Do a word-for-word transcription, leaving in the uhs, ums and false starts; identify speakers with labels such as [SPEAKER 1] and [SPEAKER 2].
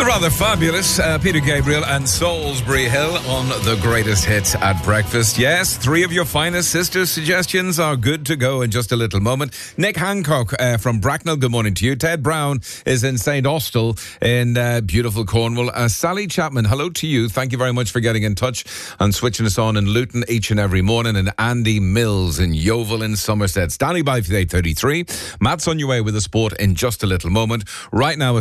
[SPEAKER 1] The rather fabulous uh, Peter Gabriel and Salisbury Hill on the greatest hits at breakfast. Yes, three of your finest sisters' suggestions are good to go in just a little moment. Nick Hancock uh, from Bracknell, good morning to you. Ted Brown is in Saint Austell in uh, beautiful Cornwall. Uh, Sally Chapman, hello to you. Thank you very much for getting in touch and switching us on in Luton each and every morning. And Andy Mills in Yeovil in Somerset. Standing by for eight thirty-three. Matt's on your way with the sport in just a little moment. Right now,